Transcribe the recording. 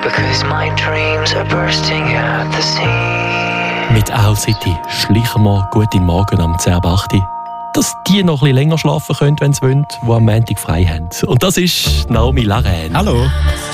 because my dreams are bursting at the seams. Mit Owl City schleichen wir guten Morgen am 10.08 dass die noch ein bisschen länger schlafen können, wenn sie wollen, die am Montag frei haben. Und das ist Naomi Larraine. Hallo.